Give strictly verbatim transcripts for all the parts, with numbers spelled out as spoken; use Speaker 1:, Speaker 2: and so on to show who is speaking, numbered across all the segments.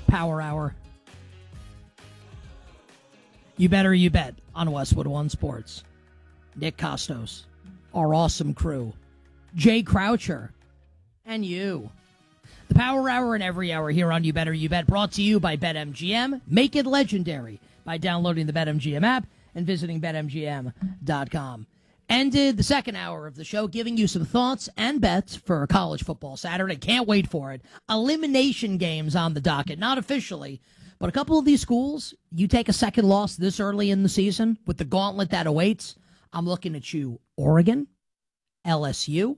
Speaker 1: Power Hour. You better, you bet on Westwood One Sports. Nick Costos, our awesome crew, Jay Croucher, and you. The Power Hour and every hour here on You Better, You Bet, brought to you by BetMGM. Make it legendary by downloading the BetMGM app and visiting Bet M G M dot com. Ended the second hour of the show giving you some thoughts and bets for college football Saturday. Can't wait for it. Elimination games on the docket, not officially, but a couple of these schools, you take a second loss this early in the season with the gauntlet that awaits. I'm looking at you, Oregon, L S U,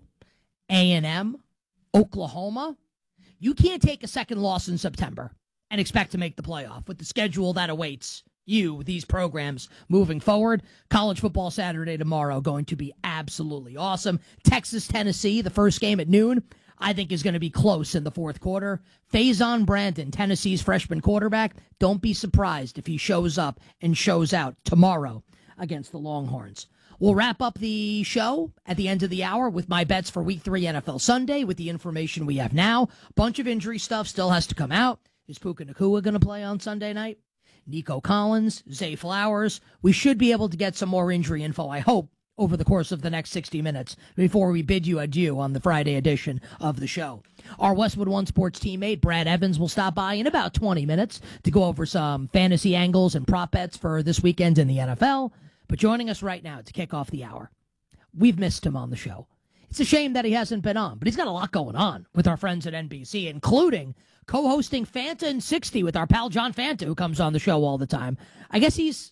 Speaker 1: A and M, Oklahoma. You can't take a second loss in September and expect to make the playoff with the schedule that awaits you, these programs, moving forward. College football Saturday tomorrow going to be absolutely awesome. Texas, Tennessee, the first game at noon, I think is going to be close in the fourth quarter. Faison Brandon, Tennessee's freshman quarterback, don't be surprised if he shows up and shows out tomorrow against the Longhorns. We'll wrap up the show at the end of the hour with my bets for Week three N F L Sunday with the information we have now. Bunch of injury stuff still has to come out. Is Puka Nacua going to play on Sunday night? Nico Collins, Zay Flowers. We should be able to get some more injury info, I hope, over the course of the next sixty minutes before we bid you adieu on the Friday edition of the show. Our Westwood One Sports teammate, Brad Evans, will stop by in about twenty minutes to go over some fantasy angles and prop bets for this weekend in the N F L. But joining us right now to kick off the hour, we've missed him on the show. It's a shame that he hasn't been on, but he's got a lot going on with our friends at N B C, including co-hosting Fanta and sixty with our pal John Fanta, who comes on the show all the time. I guess he's,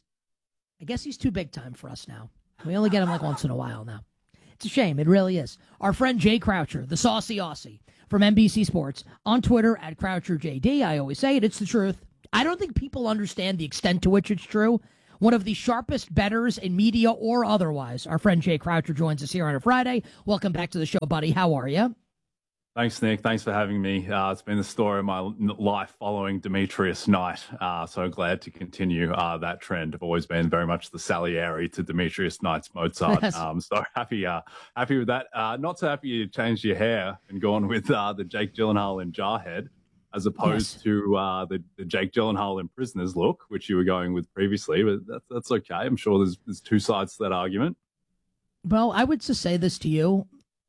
Speaker 1: I guess he's too big time for us now. We only get him like once in a while now. It's a shame. It really is. Our friend Jay Croucher, the saucy Aussie from N B C Sports, on Twitter at Croucher J D. I always say it. It's the truth. I don't think people understand the extent to which it's true. One of the sharpest bettors in media or otherwise. Our friend Jay Croucher joins us here on a Friday. Welcome back to the show, buddy. How are you?
Speaker 2: Thanks, Nick. Thanks for having me. Uh, it's been the story of my life following Demetrius Knight. Uh, so glad to continue uh, that trend. I've always been very much the Salieri to Demetrius Knight's Mozart.
Speaker 1: Yes.
Speaker 2: Um, so happy, uh, happy with that. Uh, not so happy you changed your hair and gone with uh, the Jake Gyllenhaal in Jarhead, as opposed yes. to uh, the, the Jake Gyllenhaal in Prisoners look, which you were going with previously. But that's, that's okay. I'm sure there's, there's two sides to that argument.
Speaker 1: Well, I would just say this to you.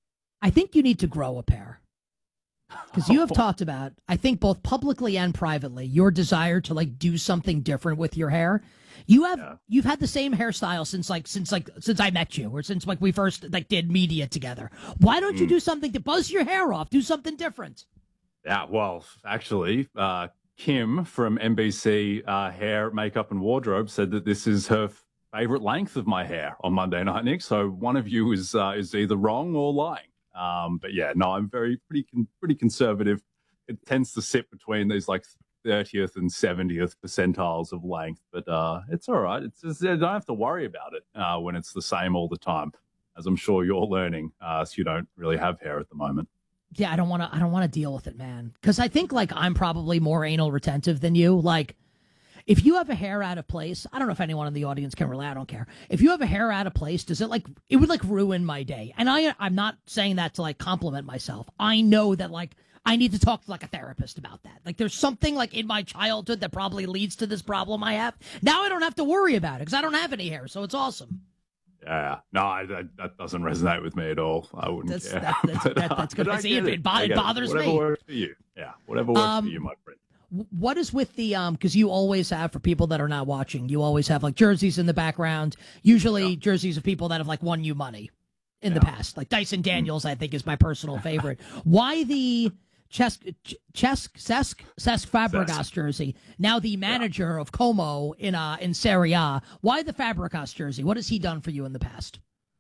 Speaker 1: I think you need to grow a pair. Because you have talked about, I think both publicly and privately, your desire to like do something different with your hair. You have, yeah. You've had the same hairstyle since like, since like, since I met you, or since like we first like did media together. Why don't mm. you do something to buzz your hair off? Do something different.
Speaker 2: Yeah, well, actually, uh, Kim from N B C uh, Hair, Makeup and Wardrobe said that this is her favorite length of my hair on Monday night, Nick. So one of you is uh, is either wrong or lying. Um, but yeah, no, I'm very pretty pretty conservative. It tends to sit between these like thirtieth and seventieth percentiles of length, but uh, it's all right. It's just, I don't have to worry about it uh, when it's the same all the time, as I'm sure you're learning. Uh, so you don't really have hair at the moment.
Speaker 1: Yeah, I don't want to. I don't want to deal with it, man. Because I think like I'm probably more anal retentive than you. Like, if you have a hair out of place, I don't know if anyone in the audience can relate. I don't care. If you have a hair out of place, does it like it would like ruin my day? And I, I'm not saying that to like compliment myself. I know that like I need to talk to like a therapist about that. Like, there's something like in my childhood that probably leads to this problem I have. Now I don't have to worry about it because I don't have any hair, so it's awesome.
Speaker 2: Yeah, no, I, that, that doesn't resonate with me at all. I wouldn't
Speaker 1: that's,
Speaker 2: care.
Speaker 1: That, that's,
Speaker 2: but,
Speaker 1: that,
Speaker 2: uh,
Speaker 1: that's good. I see it. It,
Speaker 2: I
Speaker 1: it bothers
Speaker 2: whatever
Speaker 1: me.
Speaker 2: Whatever works for you. Yeah, whatever works
Speaker 1: um,
Speaker 2: for you, my friend.
Speaker 1: What is with the, um, because you always have, for people that are not watching, you always have like jerseys in the background, usually yeah. jerseys of people that have like won you money in yeah. the past. Like Dyson Daniels, I think, is my personal favorite. Why the Cesc, Cesc, Cesc, Cesc Fabregas Cesc. jersey? Now the manager yeah. of Como in, uh, in Serie A. Why the Fabregas jersey? What has he done for you in the past?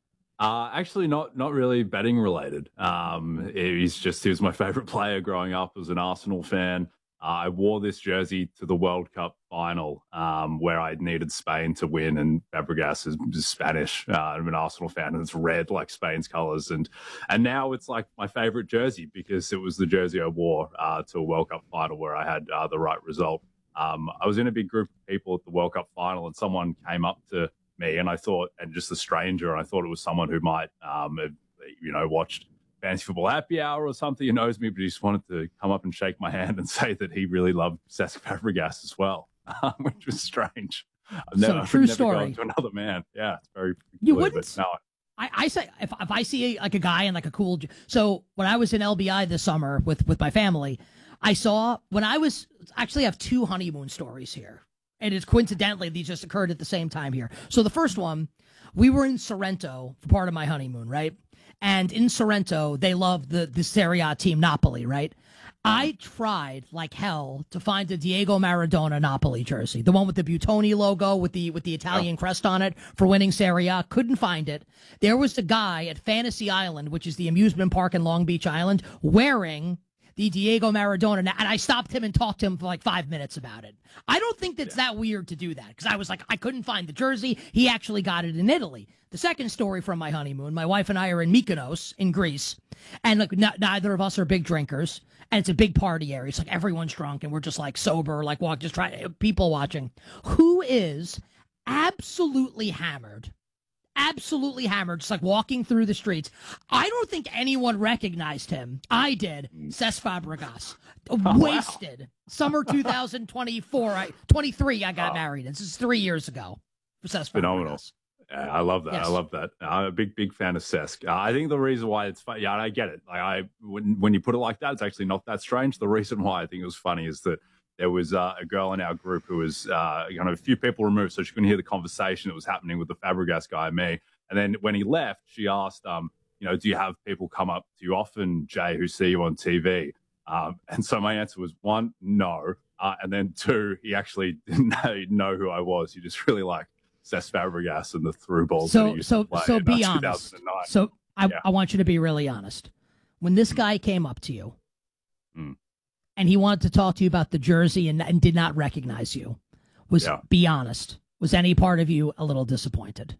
Speaker 2: Uh, actually, not not really betting related. Um, he's just he was my favorite player growing up as an Arsenal fan. Uh, I wore this jersey to the World Cup final um, where I needed Spain to win, and Fabregas is, is Spanish. Uh, I'm an Arsenal fan, and it's red like Spain's colours, and and now it's like my favorite jersey because it was the jersey I wore uh, to a World Cup final where I had uh, the right result. Um, I was in a big group of people at the World Cup final, and someone came up to me, and I thought, and just a stranger, and I thought it was someone who might, um, have, you know, watched fantasy football happy hour or something. He knows me, but he just wanted to come up and shake my hand and say that he really loved Cesc Fabregas as well, um, which was strange. I've never,
Speaker 1: so true
Speaker 2: I've never
Speaker 1: story.
Speaker 2: gone to another man. Yeah, it's very.
Speaker 1: You
Speaker 2: peculiar,
Speaker 1: wouldn't.
Speaker 2: But no,
Speaker 1: I, I say if if I see like a guy in like a cool. So when I was in L B I this summer with with my family, I saw when I was actually I have two honeymoon stories here, and it's coincidentally these just occurred at the same time here. So the first one, we were in Sorrento for part of my honeymoon, right? And in Sorrento, they love the the Serie A team Napoli, right? I tried like hell to find a Diego Maradona Napoli jersey, the one with the Buitoni logo with the with the Italian oh. crest on it for winning Serie A. Couldn't find it. There was the guy at Fantasy Island, which is the amusement park in Long Beach Island, wearing the Diego Maradona, and I stopped him and talked to him for like five minutes about it. I don't think that's yeah. that weird to do that, because I was like, I couldn't find the jersey. He actually got it in Italy. The second story from my honeymoon, my wife and I are in Mykonos in Greece, and like n- neither of us are big drinkers, and it's a big party area. It's like everyone's drunk, and we're just like sober, like walk, just try people watching. Who is absolutely hammered? Absolutely hammered, just like walking through the streets. I don't think anyone recognized him. I did. Cesc Fabregas.
Speaker 2: Oh,
Speaker 1: Wasted.
Speaker 2: Wow.
Speaker 1: Summer two thousand twenty-four, I, twenty-three, I got oh. married. This is three years ago for Cesc Fabregas.
Speaker 2: Phenomenal. Yeah, I love that. Yes. I love that. I'm a big, big fan of Cesc. Uh, I think the reason why it's funny, yeah, I get it. Like I, when, when you put it like that, it's actually not that strange. The reason why I think it was funny is that there was uh, a girl in our group who was uh, you know, a few people removed, so she couldn't hear the conversation that was happening with the Fabregas guy and me. And then when he left, she asked, um, you know, do you have people come up to you often, Jay, who see you on T V? Um, and so my answer was, one, no. Uh, and then two, he actually didn't know who I was. He just really liked Cesc Fabregas and the through balls
Speaker 1: so,
Speaker 2: that he used
Speaker 1: so,
Speaker 2: to play
Speaker 1: so
Speaker 2: in
Speaker 1: be
Speaker 2: uh,
Speaker 1: honest.
Speaker 2: two thousand nine.
Speaker 1: So I,
Speaker 2: yeah.
Speaker 1: I want you to be really honest. When this guy came up to you,
Speaker 2: mm.
Speaker 1: and he wanted to talk to you about the jersey and, and did not recognize you, was yeah. be honest. Was any part of you a little disappointed?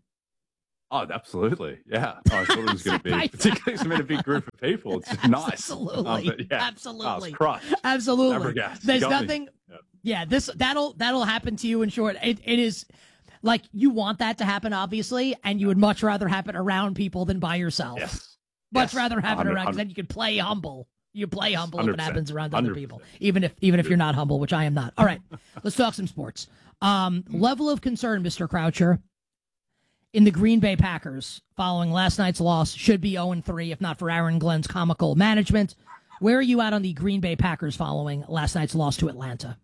Speaker 2: Oh, absolutely. Yeah. Oh, I thought it was going to be, particularly because I'm in a big group of people. It's nice.
Speaker 1: Absolutely.
Speaker 2: Um, yeah.
Speaker 1: Absolutely.
Speaker 2: Oh, crushed.
Speaker 1: Absolutely.
Speaker 2: Fabregas.
Speaker 1: There's nothing. Yeah. yeah, this that'll that'll happen to you in short. It it is like you want that to happen, obviously, and you would much rather have it around people than by yourself.
Speaker 2: Yes.
Speaker 1: Much
Speaker 2: yes.
Speaker 1: rather have it around, because then you can play humble. You play humble if it happens around other people, even if even if you're not humble, which I am not. All right, let's talk some sports. Um, level of concern, Mister Croucher, in the Green Bay Packers following last night's loss should be oh and three if not for Aaron Glenn's comical management. Where are you at on the Green Bay Packers following last night's loss to Atlanta?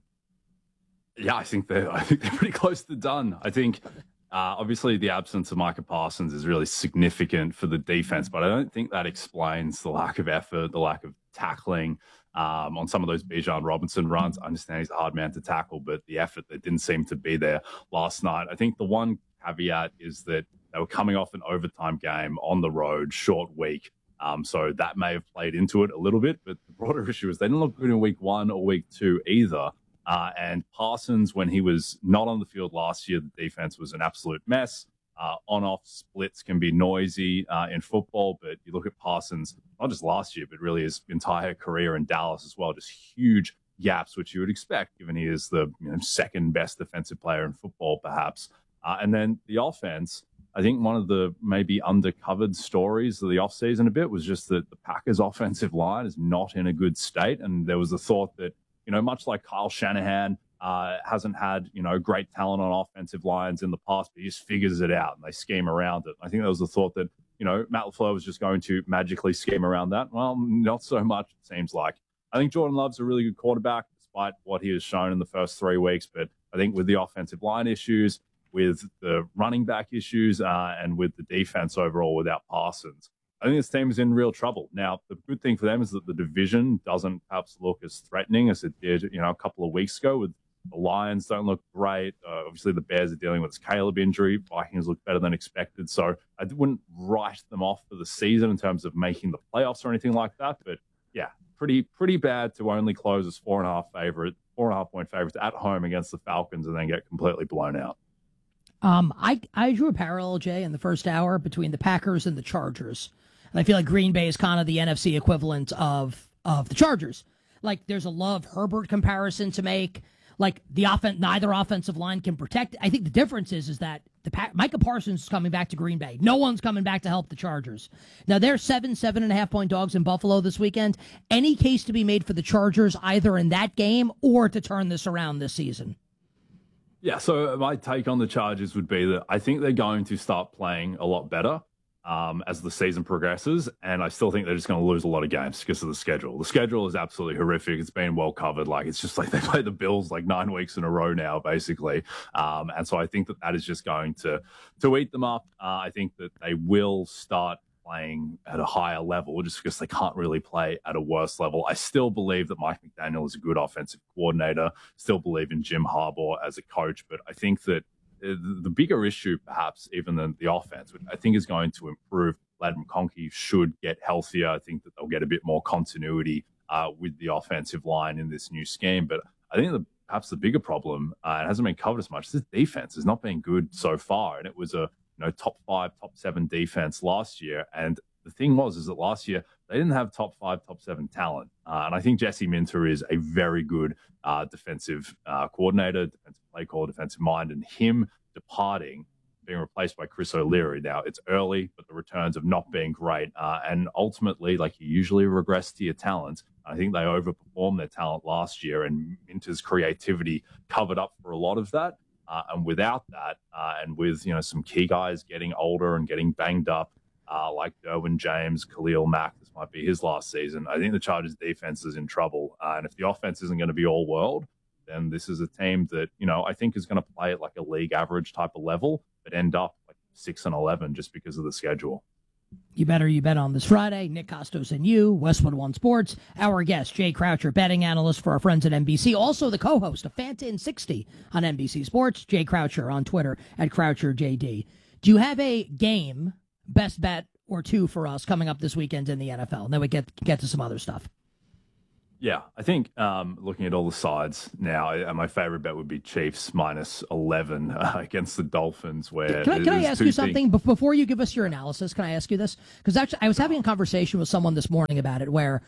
Speaker 2: Yeah, I think they're I think they're pretty close to done. I think uh, obviously the absence of Micah Parsons is really significant for the defense, but I don't think that explains the lack of effort, the lack of tackling um, on some of those Bijan Robinson runs. I understand he's a hard man to tackle, but the effort that didn't seem to be there last night. I think the one caveat is that they were coming off an overtime game on the road, short week. Um, so that may have played into it a little bit, but the broader issue is they didn't look good in week one or week two either. Uh, and Parsons, when he was not on the field last year, the defense was an absolute mess. Uh, on-off splits can be noisy uh, in football, but you look at Parsons, not just last year, but really his entire career in Dallas as well, just huge gaps, which you would expect, given he is the you know, second best defensive player in football, perhaps. Uh, and then the offense, I think one of the maybe undercovered stories of the offseason a bit was just that the Packers' offensive line is not in a good state. And there was a thought that, you know, much like Kyle Shanahan uh, hasn't had, you know, great talent on offensive lines in the past, but he just figures it out and they scheme around it. I think there was a thought that, you know, Matt LaFleur was just going to magically scheme around that. Well, not so much, it seems like. I think Jordan Love's a really good quarterback, despite what he has shown in the first three weeks. But I think with the offensive line issues, with the running back issues, uh, and with the defense overall without Parsons, I think this team is in real trouble. Now, the good thing for them is that the division doesn't perhaps look as threatening as it did, you know, a couple of weeks ago. With the Lions don't look great. Uh, obviously, the Bears are dealing with this Caleb injury. Vikings look better than expected. So I wouldn't write them off for the season in terms of making the playoffs or anything like that. But yeah, pretty pretty bad to only close as four and a half favorite, four and a half point favorites at home against the Falcons and then get completely blown out.
Speaker 1: Um, I, I drew a parallel, Jay, in the first hour between the Packers and the Chargers. And I feel like Green Bay is kind of the N F C equivalent of, of the Chargers. Like, there's a Love Herbert comparison to make. like the offense, neither offensive line can protect. I think the difference is is that the Micah Parsons is coming back to Green Bay. No one's coming back to help the Chargers. Now they're seven, seven and a half point dogs in Buffalo this weekend. Any case to be made for the Chargers either in that game or to turn this around this season?
Speaker 2: Yeah, so my take on the Chargers would be that I think they're going to start playing a lot better um, as the season progresses, and I still think they're just going to lose a lot of games because of the schedule. The schedule is absolutely horrific. It's been well covered. Like, it's just like they play the Bills like nine weeks in a row now, basically. Um, and so I think that that is just going to, to eat them up. Uh, I think that they will start playing at a higher level just because they can't really play at a worse level. I still believe that Mike McDaniel is a good offensive coordinator, still believe in Jim Harbaugh as a coach, but I think that the bigger issue, perhaps even than the offense, which I think is going to improve, Ladd McConkey should get healthier. I think that they'll get a bit more continuity uh, with the offensive line in this new scheme, but I think the perhaps the bigger problem, uh, it hasn't been covered as much, this defense has not been good so far, and it was a you know, top five, top seven defense last year. And the thing was, is that last year they didn't have top five, top seven talent. Uh, and I think Jesse Minter is a very good uh, defensive uh, coordinator, defensive play caller, defensive mind, and him departing, being replaced by Chris O'Leary. Now, it's early, but the returns have not been great. Uh, and ultimately, like you usually regress to your talent. I think they overperformed their talent last year, and Minter's creativity covered up for a lot of that. Uh, and without that, uh, and with you know some key guys getting older and getting banged up, uh, like Derwin James, Khalil Mack, this might be his last season, I think the Chargers' defense is in trouble. Uh, and if the offense isn't going to be all world, then this is a team that you know I think is going to play at like a league average type of level, but end up like six and eleven just because of the schedule.
Speaker 1: You better you bet on this Friday. Nick Costos and you, Westwood One Sports. Our guest, Jay Croucher, betting analyst for our friends at N B C. Also the co-host of Fanta sixty on N B C Sports. Jay Croucher on Twitter at Croucher J D. Do you have a game, best bet or two for us coming up this weekend in the N F L? And then we get get to some other stuff.
Speaker 2: Yeah, I think um, looking at all the sides now, uh, my favorite bet would be Chiefs minus eleven uh, against the Dolphins. Where
Speaker 1: can I, can I ask you something things... before you give us your analysis? Can I ask you this? Because actually, I was having a conversation with someone this morning about it, where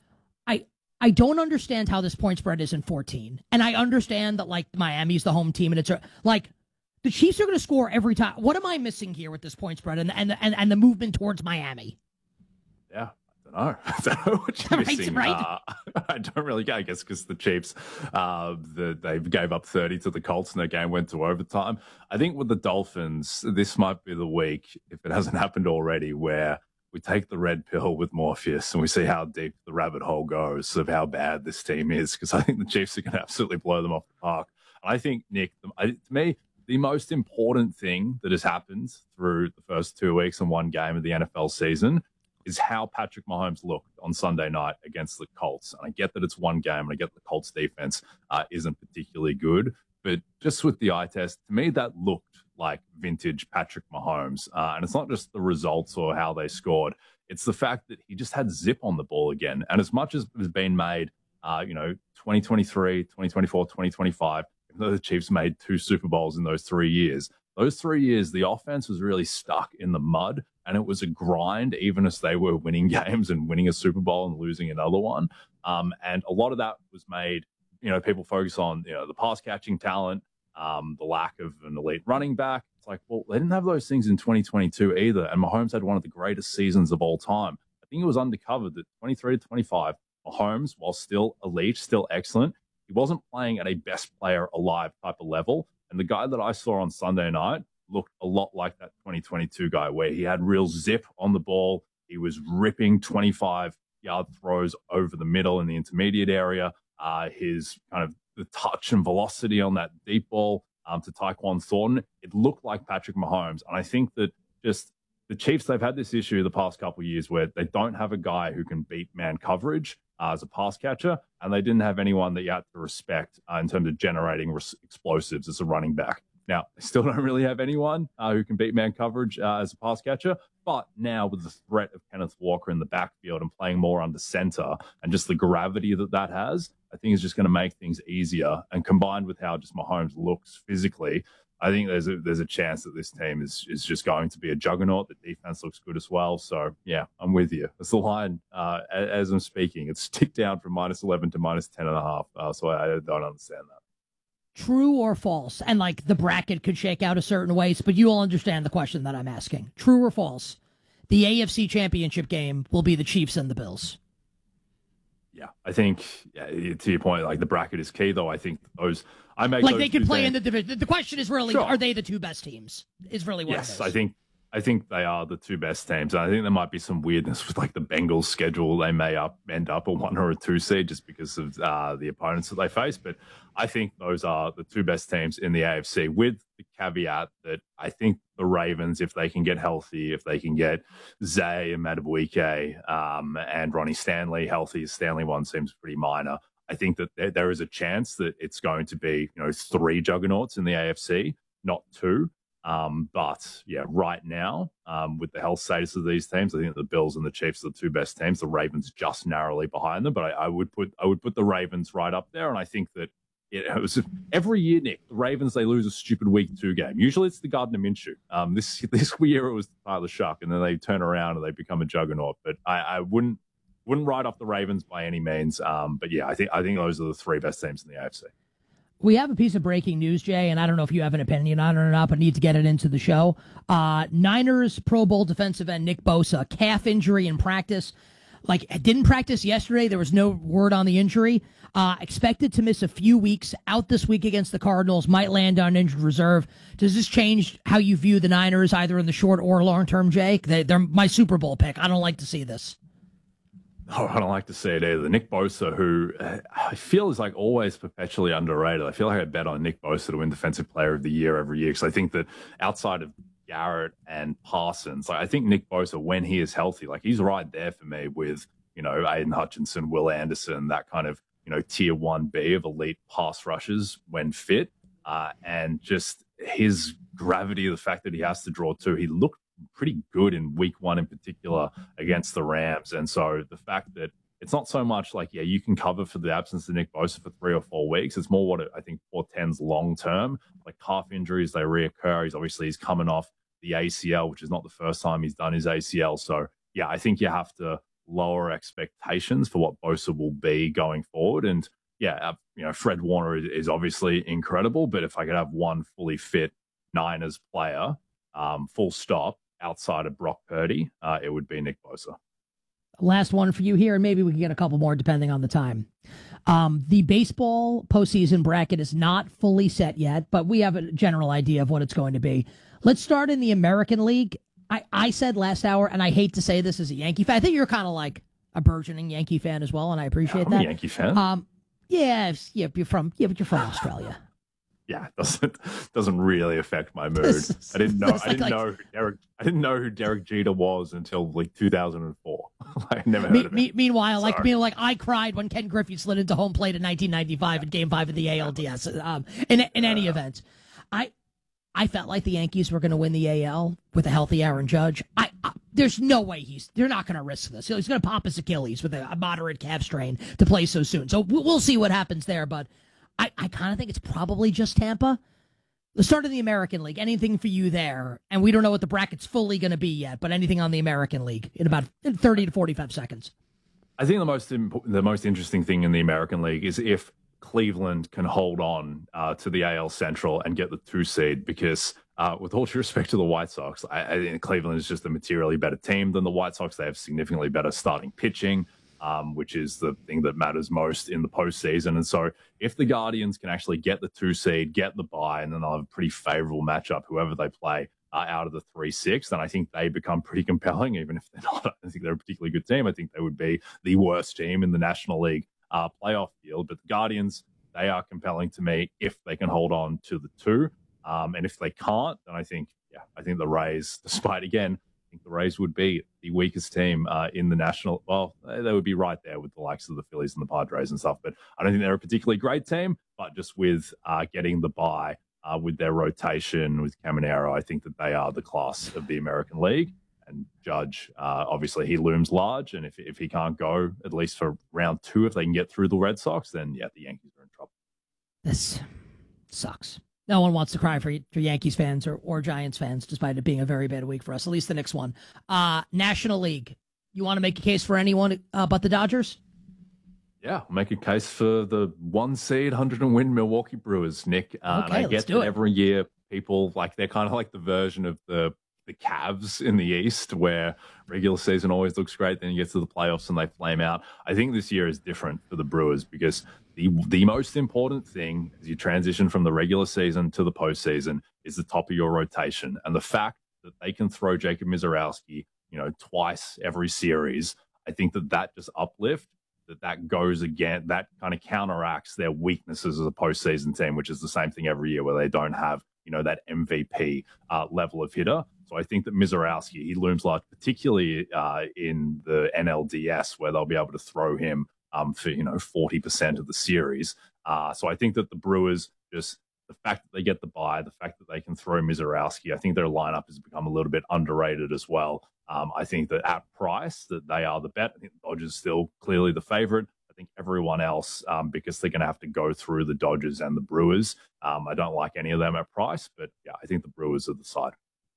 Speaker 1: I I don't understand how this point spread isn't fourteen, and I understand that like Miami's the home team, and it's like the Chiefs are going to score every time. What am I missing here with this point spread and and and, and the movement towards Miami?
Speaker 2: Yeah. I don't know what you're missing.
Speaker 1: Right, right.
Speaker 2: Uh, I don't really get, I guess, because the Chiefs, uh, the, they gave up thirty to the Colts and their game went to overtime. I think with the Dolphins, this might be the week, if it hasn't happened already, where we take the red pill with Morpheus and we see how deep the rabbit hole goes of how bad this team is, because I think the Chiefs are going to absolutely blow them off the park. And I think, Nick, I, to me, the most important thing that has happened through the first two weeks and one game of the N F L season is how Patrick Mahomes looked on Sunday night against the Colts. And I get that it's one game, and I get the Colts defense uh, isn't particularly good, but just with the eye test, to me, that looked like vintage Patrick Mahomes. Uh, and it's not just the results or how they scored. It's the fact that he just had zip on the ball again. And as much as has been made, uh, you know, twenty twenty-three, twenty twenty-four, twenty twenty-five, even though the Chiefs made two Super Bowls in those three years, those three years, the offense was really stuck in the mud. And it was a grind, even as they were winning games and winning a Super Bowl and losing another one. Um, and a lot of that was made, you know, people focus on, you know, the pass catching talent, um, the lack of an elite running back. It's like, well, they didn't have those things in twenty twenty-two either. And Mahomes had one of the greatest seasons of all time. I think it was undercovered that twenty-three to twenty-five, Mahomes, while still elite, still excellent, he wasn't playing at a best player alive type of level. And the guy that I saw on Sunday night looked a lot like that twenty twenty-two guy, where he had real zip on the ball. He was ripping twenty-five-yard throws over the middle in the intermediate area. Uh, his kind of the touch and velocity on that deep ball um, to Tyquan Thornton, it looked like Patrick Mahomes. And I think that just the Chiefs, they've had this issue the past couple of years where they don't have a guy who can beat man coverage uh, as a pass catcher, and they didn't have anyone that you had to respect uh, in terms of generating res- explosives as a running back. Now, they still don't really have anyone uh, who can beat man coverage uh, as a pass catcher. But now with the threat of Kenneth Walker in the backfield and playing more under center and just the gravity that that has, I think is just going to make things easier. And combined with how just Mahomes looks physically, I think there's a, there's a chance that this team is is just going to be a juggernaut. The defense looks good as well. So, yeah, I'm with you. It's the line, uh, as I'm speaking. It's ticked down from minus eleven to minus ten and a half. Uh, so I, I don't understand that.
Speaker 1: True or false? And like the bracket could shake out a certain ways, but you'll understand the question that I'm asking. True or false? The A F C Championship game will be the Chiefs and the Bills.
Speaker 2: Yeah, I think yeah, to your point, like the bracket is key, though. I think those I make
Speaker 1: like
Speaker 2: those
Speaker 1: they could play
Speaker 2: things.
Speaker 1: in the division. The question is really,
Speaker 2: Sure.
Speaker 1: are they the two best teams? Is really what
Speaker 2: Yes,
Speaker 1: it is.
Speaker 2: I think I think they are the two best teams. And I think there might be some weirdness with like the Bengals schedule. They may up end up a one or a two seed just because of uh, the opponents that they face. But I think those are the two best teams in the A F C, with the caveat that I think the Ravens, if they can get healthy, if they can get Zay and Madubuike um, and Ronnie Stanley healthy, Stanley one seems pretty minor. I think that there, there is a chance that it's going to be, you know, three juggernauts in the A F C, not two. Um, but yeah, right now, um, with the health status of these teams, I think the Bills and the Chiefs are the two best teams. The Ravens just narrowly behind them, but I, I would put I would put the Ravens right up there. And I think that it, it was every year, Nick, the Ravens, they lose a stupid week two game. Usually it's the Gardner Minshew. Um, this this year it was Tyler Shuck, and then they turn around and they become a juggernaut. But I, I wouldn't wouldn't write off the Ravens by any means. Um, but yeah, I think I think those are the three best teams in the A F C.
Speaker 1: We have a piece of breaking news, Jay, and I don't know if you have an opinion on it or not, but need to get it into the show. Uh, Niners Pro Bowl defensive end Nick Bosa, calf injury in practice. Like, didn't practice yesterday. There was no word on the injury. Uh, expected to miss a few weeks. Out this week against the Cardinals. Might land on injured reserve. Does this change how you view the Niners, either in the short or long term, Jay? They, they're my Super Bowl pick. I don't like to see this.
Speaker 2: Oh, I don't like to see it either. Nick Bosa, who uh, I feel is like always perpetually underrated. I feel like I bet on Nick Bosa to win Defensive Player of the Year every year, because I think that outside of Garrett and Parsons, like I think Nick Bosa, when he is healthy, like he's right there for me with, you know, Aiden Hutchinson, Will Anderson, that kind of, you know, tier one B of elite pass rushers when fit. Uh, and just his gravity, the fact that he has to draw two, he looked pretty good in week one in particular against the Rams. And so the fact that it's not so much like, yeah, you can cover for the absence of Nick Bosa for three or four weeks. It's more what it, I think portends long term, like calf injuries, they reoccur. He's obviously he's coming off the A C L, which is not the first time he's done his A C L. So yeah, I think you have to lower expectations for what Bosa will be going forward. And yeah, uh, you know, Fred Warner is, is obviously incredible, but if I could have one fully fit Niners player, um, full stop, outside of Brock Purdy, uh, it would be Nick Bosa.
Speaker 1: Last one for you here, and maybe we can get a couple more depending on the time. Um, the baseball postseason bracket is not fully set yet, but we have a general idea of what it's going to be. Let's start in the American League. I, I said last hour, and I hate to say this as a Yankee fan. I think you're kind of like a burgeoning Yankee fan as well, and I appreciate
Speaker 2: yeah, I'm
Speaker 1: that.
Speaker 2: a Yankee fan.
Speaker 1: Um, yeah, yeah, you're from yeah, but you're from Australia.
Speaker 2: Yeah, it doesn't doesn't really affect my mood. I didn't know. I didn't
Speaker 1: like,
Speaker 2: know who Derek. I didn't know who Derek Jeter was until like two thousand four. I never heard
Speaker 1: me,
Speaker 2: of him.
Speaker 1: Me, meanwhile,
Speaker 2: Sorry.
Speaker 1: like being like I cried when Ken Griffey slid into home plate in nineteen ninety-five in Game Five of the A L D S. Um, in in any
Speaker 2: Yeah.
Speaker 1: event, I I felt like the Yankees were going to win the A L with a healthy Aaron Judge. I, I there's no way he's they're not going to risk this. He's going to pop his Achilles with a, a moderate calf strain to play so soon. So we'll see what happens there. But I I kind of think it's probably just Tampa. The start of the American League, anything for you there? And we don't know what the bracket's fully going to be yet, but anything on the American League in about thirty to forty-five seconds.
Speaker 2: I think the most imp- the most interesting thing in the American League is if Cleveland can hold on uh, to the A L Central and get the two seed, because uh, with all due respect to the White Sox, I, I think Cleveland is just a materially better team than the White Sox. They have significantly better starting pitching, um, which is the thing that matters most in the postseason. And so if the Guardians can actually get the two seed, get the bye, and then they'll have a pretty favorable matchup, whoever they play uh, out of the three six, then I think they become pretty compelling, even if they're not. I don't think they're a particularly good team. I think they would be the worst team in the National League uh, playoff field. But the Guardians, they are compelling to me if they can hold on to the two. Um, and if they can't, then I think, yeah, I think the Rays, despite, again, I think the Rays would be the weakest team uh, in the National. Well, they would be right there with the likes of the Phillies and the Padres and stuff. But I don't think they're a particularly great team. But just with uh, getting the bye, uh, with their rotation, with Caminero, I think that they are the class of the American League. And Judge, uh, obviously, he looms large. And if if he can't go, at least for round two, if they can get through the Red Sox, then, yeah, the Yankees are in trouble.
Speaker 1: This sucks. No one wants to cry for, for Yankees fans or, or Giants fans, despite it being a very bad week for us, at least the next one. Uh, National League. You want to make a case for anyone uh, but the Dodgers?
Speaker 2: Yeah, I'll make a case for the one seed, one hundred and win Milwaukee Brewers, Nick. Uh,
Speaker 1: Okay,
Speaker 2: and I
Speaker 1: let's
Speaker 2: get
Speaker 1: do
Speaker 2: that
Speaker 1: it.
Speaker 2: every year people, like, they're kind of like the version of the the Cavs in the East, where regular season always looks great, then you get to the playoffs and they flame out. I think this year is different for the Brewers because the the most important thing as you transition from the regular season to the postseason is the top of your rotation. And the fact that they can throw Jacob Mizorowski, you know, twice every series, I think that that just uplift, that that goes again, that kind of counteracts their weaknesses as a postseason team, which is the same thing every year where they don't have, you know, that M V P uh, level of hitter. So I think that Mizorowski, he looms large, particularly uh, in the N L D S, where they'll be able to throw him um, for, you know, forty percent of the series. Uh, so I think that the Brewers, just the fact that they get the bye, the fact that they can throw Mizorowski, I think their lineup has become a little bit underrated as well. Um, I think that at price, that they are the bet. I think the Dodgers still clearly the favorite. I think everyone else, um, because they're going to have to go through the Dodgers and the Brewers. Um, I don't like any of them at price, but yeah, I think the Brewers are the side.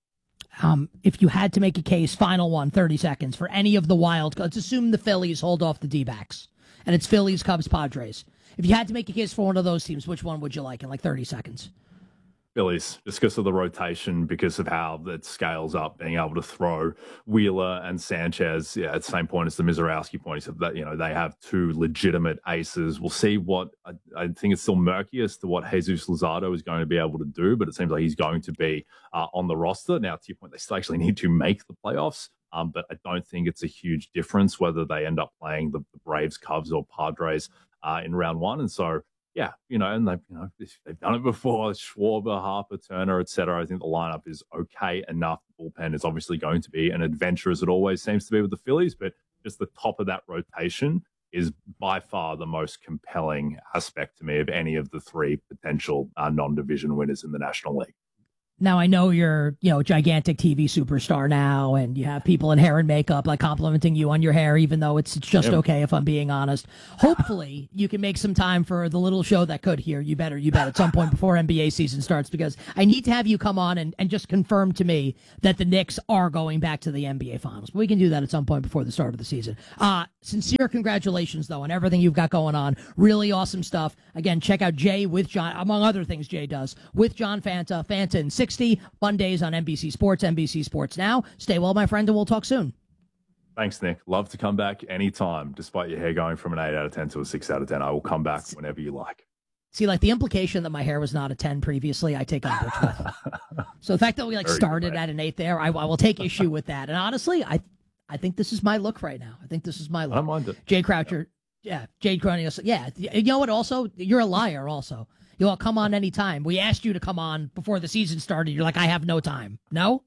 Speaker 1: Um, if you had to make a case, final one, thirty seconds, for any of the wild, let's assume the Phillies hold off the D-backs, and it's Phillies, Cubs, Padres. If you had to make a case for one of those teams, which one would you like in like thirty seconds?
Speaker 2: Phillies, just because of the rotation, because of how that scales up, being able to throw Wheeler and Sanchez, yeah, at the same point as the Mizorowski point. He said that, you know, they have two legitimate aces. We'll see what, I, I think it's still murky as to what Jesus Luzardo is going to be able to do, but it seems like he's going to be uh, on the roster. Now, to your point, they still actually need to make the playoffs, um, but I don't think it's a huge difference whether they end up playing the, the Braves, Cubs, or Padres uh, in round one. And so, yeah, you know, and they've, you know, they've done it before. Schwarber, Harper, Turner, et cetera. I think the lineup is okay enough. The bullpen is obviously going to be an adventure, as it always seems to be with the Phillies, but just the top of that rotation is by far the most compelling aspect to me of any of the three potential uh, non-division winners in the National League.
Speaker 1: Now, I know you're, you know, a gigantic T V superstar now, and you have people in hair and makeup like complimenting you on your hair, even though it's, it's just
Speaker 2: Yep.
Speaker 1: okay, if I'm being honest. Hopefully, you can make some time for the little show that could here. You better, you bet, at some point before N B A season starts, because I need to have you come on and, and just confirm to me that the Knicks are going back to the N B A Finals. But we can do that at some point before the start of the season. Uh, sincere congratulations, though, on everything you've got going on. Really awesome stuff. Again, check out Jay with John, among other things Jay does, with John Fanta, Fanta in sixty, Mondays on N B C Sports, N B C Sports Now. Stay well, my friend, and we'll talk soon.
Speaker 2: Thanks, Nick. Love to come back anytime, despite your hair going from an eight out of ten to a six out of ten. I will come back whenever you like.
Speaker 1: See, like the implication that my hair was not a ten previously, I take umbrage with. So the fact that we like
Speaker 2: Very
Speaker 1: started
Speaker 2: good,
Speaker 1: at an eight there, I, I will take issue with that. And honestly, I I think this is my look right now. I think this is my look.
Speaker 2: I don't mind it.
Speaker 1: Jay Croucher, yeah, Jade Cronin. Yeah, you know what? Also, you're a liar. Also, you'll come on anytime. We asked you to come on before the season started. You're like, I have no time. No.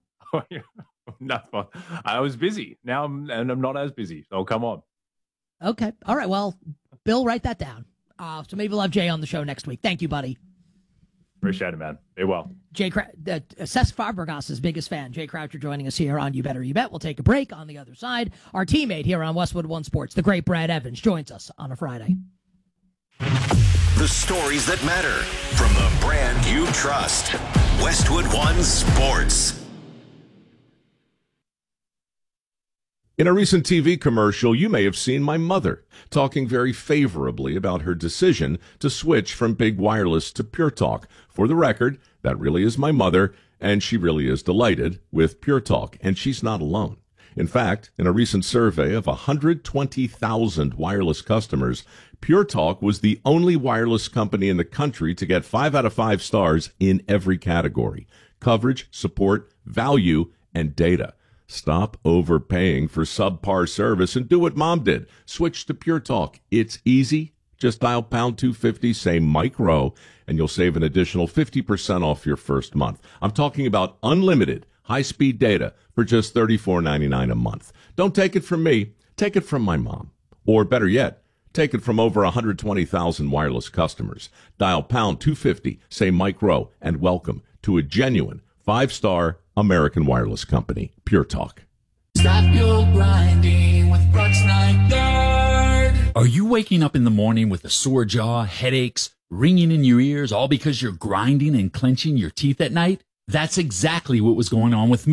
Speaker 2: No, I was busy. Now I'm and I'm not as busy. So come on.
Speaker 1: Okay. All right. Well, Bill, write that down. Uh, so maybe we'll have Jay on the show next week. Thank you, buddy.
Speaker 2: Appreciate it, man. Be well.
Speaker 1: Jay, uh, Cesc Fabregas's biggest fan, Jay Croucher, joining us here on You Better You Bet. We'll take a break. On the other side, our teammate here on Westwood One Sports, the great Brad Evans, joins us on a Friday.
Speaker 3: The stories that matter from the brand you trust. Westwood One Sports.
Speaker 4: In a recent T V commercial, you may have seen my mother talking very favorably about her decision to switch from Big Wireless to Pure Talk. For the record, that really is my mother, and she really is delighted with Pure Talk, and she's not alone. In fact, in a recent survey of one hundred twenty thousand wireless customers, Pure Talk was the only wireless company in the country to get five out of five stars in every category: coverage, support, value, and data. Stop overpaying for subpar service and do what Mom did. Switch to Pure Talk. It's easy. Just dial pound two fifty, say Mike Rowe, and you'll save an additional fifty percent off your first month. I'm talking about unlimited high-speed data for just thirty-four ninety-nine a month. Don't take it from me. Take it from my mom. Or better yet, take it from over one hundred twenty thousand wireless customers. Dial pound two fifty, say Mike Rowe, and welcome to a genuine five-star American wireless company, Pure Talk.
Speaker 5: Stop your grinding with Brooks Nygaard.
Speaker 6: Are you waking up in the morning with a sore jaw, headaches, ringing in your ears, all because you're grinding and clenching your teeth at night? That's exactly what was going on with me.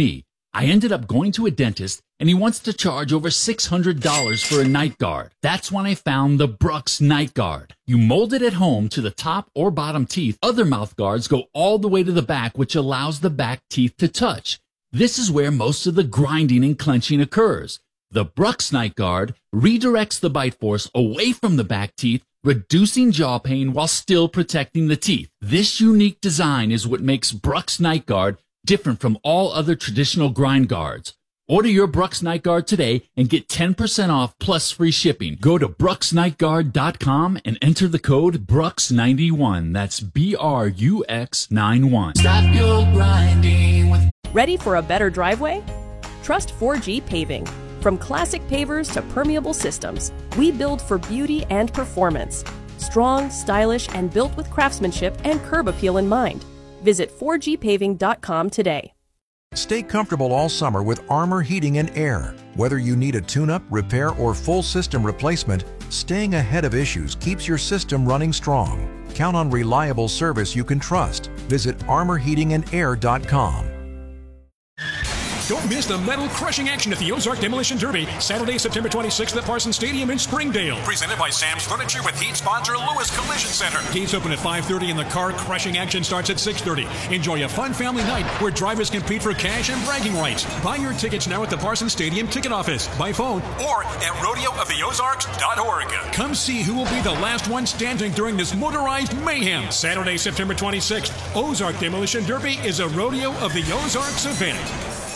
Speaker 6: I ended up going to a dentist, and he wants to charge over six hundred dollars for a night guard. That's when I found the Brooks Night Guard. You mold it at home to the top or bottom teeth. Other mouth guards go all the way to the back, which allows the back teeth to touch. This is where most of the grinding and clenching occurs. The Brooks Night Guard redirects the bite force away from the back teeth, reducing jaw pain while still protecting the teeth. This unique design is what makes Brooks Night Guard different from all other traditional grind guards. Order your Brooks Night Guard today and get ten percent off plus free shipping. Go to brooks night guard dot com and enter the code Brooks ninety-one. That's B R U X ninety-one.
Speaker 5: Stop your grinding with
Speaker 7: Ready for a better driveway? Trust four G Paving. From classic pavers to permeable systems, we build for beauty and performance. Strong, stylish, and built with craftsmanship and curb appeal in mind. Visit four G paving dot com today.
Speaker 8: Stay comfortable all summer with Armor Heating and Air. Whether you need a tune-up, repair, or full system replacement, staying ahead of issues keeps your system running strong. Count on reliable service you can trust. Visit armor heating and air dot com.
Speaker 9: Don't miss the metal-crushing action at the Ozark Demolition Derby, Saturday, September twenty-sixth at Parsons Stadium in Springdale. Presented by Sam's Furniture with heat sponsor Lewis Collision Center. Gates open at five thirty and the car-crushing action starts at six thirty. Enjoy a fun family night where drivers compete for cash and bragging rights. Buy your tickets now at the Parsons Stadium ticket office, by phone, or at rodeo of the ozarks dot org. Come see who will be the last one standing during this motorized mayhem. Saturday, September twenty-sixth, Ozark Demolition Derby is a Rodeo of the Ozarks event.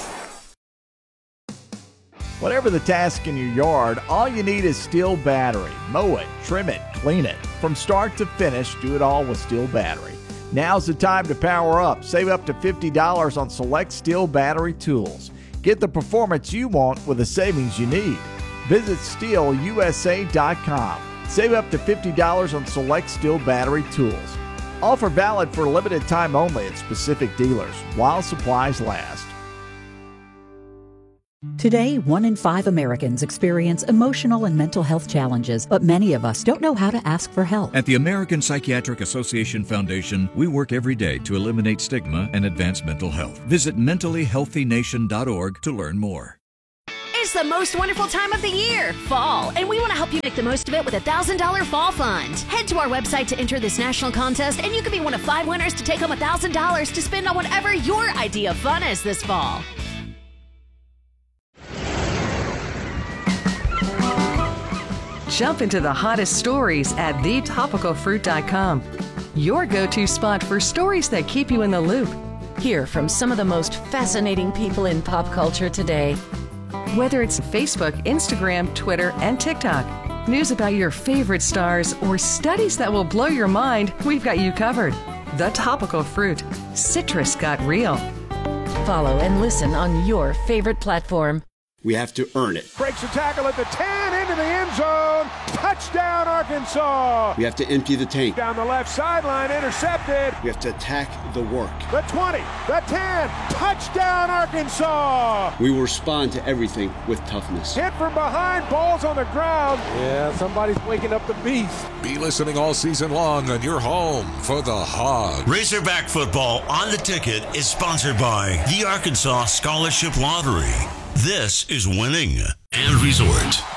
Speaker 10: Whatever the task in your yard, all you need is Steel Battery. Mow it, trim it, clean it. From start to finish, do it all with Steel Battery. Now's the time to power up. Save up to fifty dollars on select Steel Battery tools. Get the performance you want with the savings you need. Visit steel u s a dot com. Save up to fifty dollars on select Steel Battery tools. Offer valid for a limited time only at specific dealers while supplies last.
Speaker 11: Today, one in five Americans experience emotional and mental health challenges, but many of us don't know how to ask for help.
Speaker 12: At the American Psychiatric Association Foundation, we work every day to eliminate stigma and advance mental health. Visit mentally healthy nation dot org to learn more.
Speaker 13: It's the most wonderful time of the year, fall, and we want to help you make the most of it with a one thousand dollars Fall Fund. Head to our website to enter this national contest, and you could be one of five winners to take home one thousand dollars to spend on whatever your idea of fun is this fall.
Speaker 14: Jump into the hottest stories at the topical fruit dot com. Your go-to spot for stories that keep you in the loop.
Speaker 15: Hear from some of the most fascinating people in pop culture today.
Speaker 14: Whether it's Facebook, Instagram, Twitter, and TikTok, news about your favorite stars, or studies that will blow your mind, we've got you covered. The Topical Fruit. Citrus got real.
Speaker 15: Follow and listen on your favorite platform.
Speaker 16: We have to earn it.
Speaker 17: Breaks the tackle at the ten, into the end zone. Touchdown, Arkansas.
Speaker 16: We have to empty the tank.
Speaker 17: Down the left sideline, intercepted.
Speaker 16: We have to attack the work.
Speaker 17: The twenty, the ten, touchdown, Arkansas.
Speaker 16: We will respond to everything with toughness.
Speaker 17: Hit from behind, balls on the ground. Yeah, somebody's waking up the beast.
Speaker 18: Be listening all season long on your home for the Hogs.
Speaker 19: Razorback football on the ticket is sponsored by the Arkansas Scholarship Lottery. This is Winning and Resort.